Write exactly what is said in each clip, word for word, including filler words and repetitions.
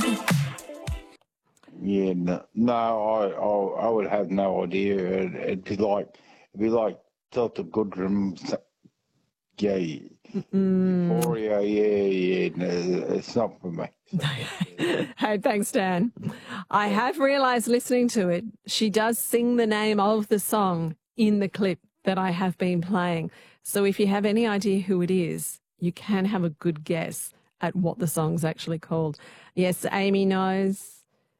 Yeah, no, no I, I I would have no idea. It, it'd be like it'd be like Delta Goodrum, yeah, Mm. Euphoria, yeah, yeah. No, it's not for me. So, Hey, thanks, Dan. I have realised listening to it, she does sing the name of the song in the clip that I have been playing. So if you have any idea who it is, you can have a good guess at what the song's actually called. Yes, Amy knows.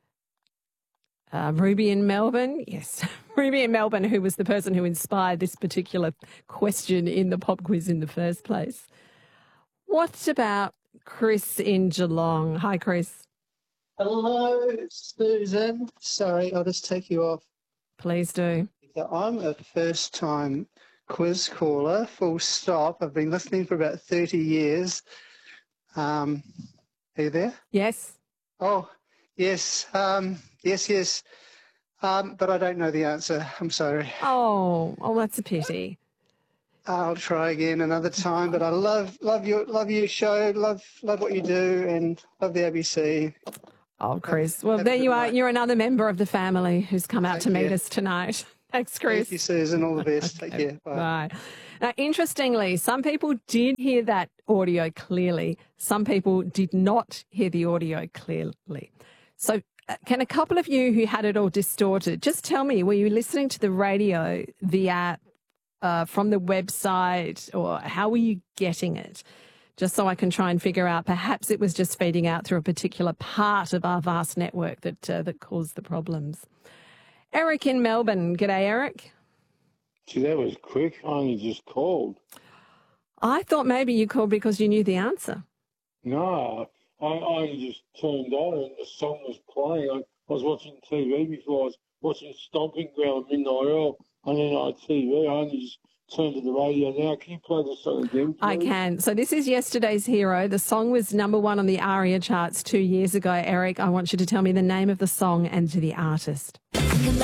Uh, Ruby in Melbourne, yes. Ruby in Melbourne, who was the person who inspired this particular question in the pop quiz in the first place. What about Chris in Geelong? Hi, Chris. Hello, Susan. Sorry, I'll just take you off. Please do. I'm a first-time quiz caller, full stop. I've been listening for about thirty years. Um, are you there? Yes. Oh, yes, um, yes, yes. Um, but I don't know the answer. I'm sorry. Oh, oh, that's a pity. I'll try again another time. But I love, love your, love your show. Love, love what you do, and love the A B C. Oh, Chris. Well, Have a there good you are. night. You're another member of the family who's come out Thank to meet you. us tonight. Thanks, Chris. Thank you, Susan. All the best. Take care. Bye. Bye. Now, interestingly, some people did hear that audio clearly. Some people did not hear the audio clearly. So uh, can a couple of you who had it all distorted, just tell me, were you listening to the radio, the app, uh, from the website, or how were you getting it? Just so I can try and figure out, perhaps it was just feeding out through a particular part of our vast network that uh, that caused the problems. Eric in Melbourne. G'day, Eric. gee, that was quick. I only just called. I thought maybe you called because you knew the answer. No, I, I only just turned on and the song was playing. I, I was watching T V before. I was watching Stomping Ground, Midnight Oil, on N I T V. I only just turned to the radio now. Can you play the song again, please? I can. So this is Yesterday's Hero. The song was number one on the ARIA charts two years ago. Eric, I want you to tell me the name of the song and the artist.